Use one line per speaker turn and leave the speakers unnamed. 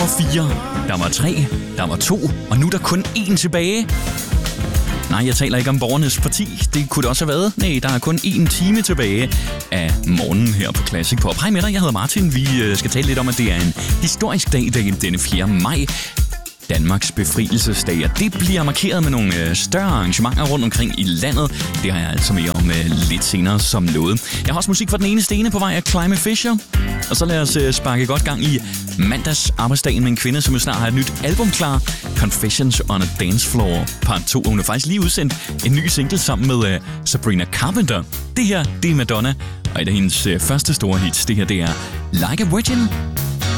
4, der var 3, der var 2, og nu er der kun 1 tilbage. Nej, jeg taler ikke om Borgernes Parti. Det kunne det også have været. Nej, der er kun 1 time tilbage af morgenen her på Classic Pop. Hej med dig, jeg hedder Martin. Vi skal tale lidt om, at det er en historisk dag, denne 4. maj. Danmarks befrielsesdag, og det bliver markeret med nogle større arrangementer rundt omkring i landet. Det har jeg altså mere om lidt senere som lovet. Jeg har også musik fra den ene stene på vej af Climate Fisher. Og så lad os sparke godt gang i mandags arbejdsdagen med en kvinde, som jo snart har et nyt album klar. Confessions on a Dance Floor part 2. Hun har faktisk lige udsendt en ny single sammen med Sabrina Carpenter. Det her, det er Madonna, og et af hendes første store hits. Det her, det er Like a Virgin.